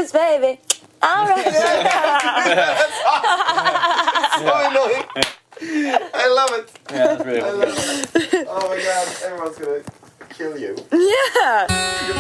Cause baby, alright. That's awesome. So annoying. I love it. Yeah, that's really I love it. Oh my god, everyone's gonna kill you. Yeah.